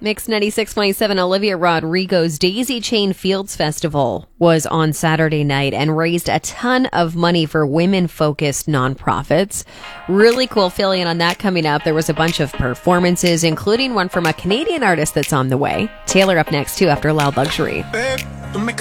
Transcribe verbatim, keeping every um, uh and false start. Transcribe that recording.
Mix ninety-six point seven. Olivia Rodrigo's Daisy Chain Fields Festival was on Saturday night and raised a ton of money for women-focused nonprofits. Really cool feeling on that coming up. There was a bunch of performances, including one from a Canadian artist that's on the way. Taylor up next, too, after Loud Luxury. Babe, don't make a